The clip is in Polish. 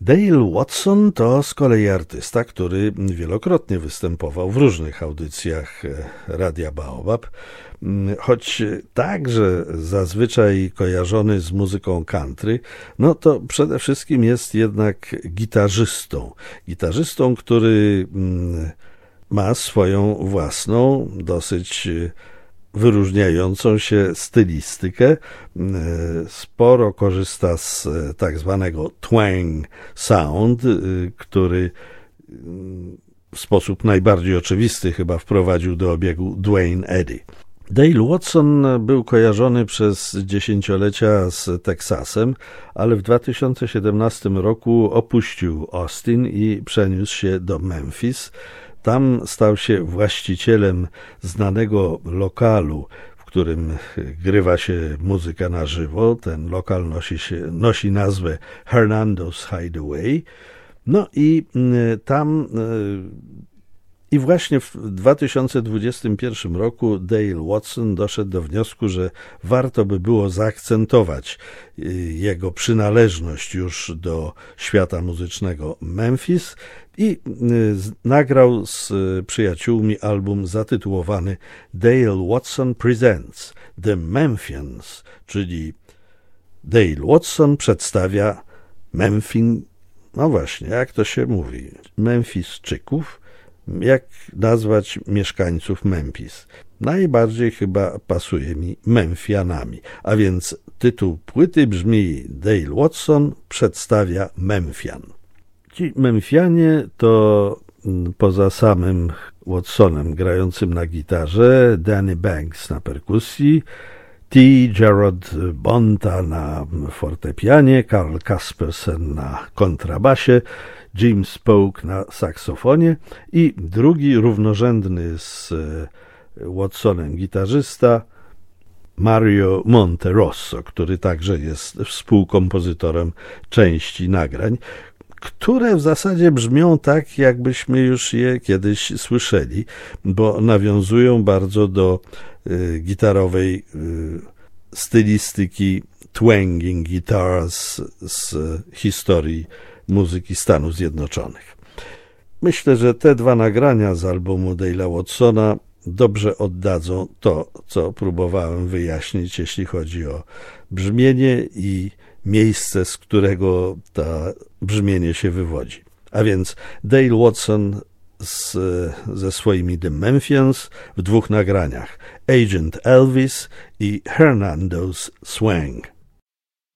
Dale Watson to z kolei artysta, który wielokrotnie występował w różnych audycjach Radia Baobab, choć także zazwyczaj kojarzony z muzyką country, no to przede wszystkim jest jednak gitarzystą, który ma swoją własną, dosyć wyróżniającą się stylistykę. Sporo korzysta z tak zwanego twang sound, który w sposób najbardziej oczywisty chyba wprowadził do obiegu Duane Eddy. Dale Watson był kojarzony przez dziesięciolecia z Teksasem, ale w 2017 roku opuścił Austin i przeniósł się do Memphis. Tam stał się właścicielem znanego lokalu, w którym grywa się muzyka na żywo. Ten lokal nosi nazwę Hernando's Hideaway. No i tam i właśnie w 2021 roku Dale Watson doszedł do wniosku, że warto by było zaakcentować jego przynależność już do świata muzycznego Memphis i nagrał z przyjaciółmi album zatytułowany Dale Watson Presents The Memphians, czyli Dale Watson przedstawia no właśnie, jak to się mówi, Memphisczyków. Jak nazwać mieszkańców Memphis? Najbardziej chyba pasuje mi Memphianami, a więc tytuł płyty brzmi Dale Watson przedstawia Memphian. Ci Memphianie to poza samym Watsonem grającym na gitarze, Danny Banks na perkusji, T. Gerard Bonta na fortepianie, Carl Kaspersen na kontrabasie, Jim Spoke na saksofonie i drugi równorzędny z Watsonem gitarzysta Mario Monterosso, który także jest współkompozytorem części nagrań, które w zasadzie brzmią tak, jakbyśmy już je kiedyś słyszeli, bo nawiązują bardzo do gitarowej stylistyki twanging guitars z historii muzyki Stanów Zjednoczonych. Myślę, że te dwa nagrania z albumu Dale'a Watsona dobrze oddadzą to, co próbowałem wyjaśnić, jeśli chodzi o brzmienie i miejsce, z którego to brzmienie się wywodzi. A więc Dale Watson ze swoimi The Memphians w dwóch nagraniach, Agent Elvis i Hernando's Swang.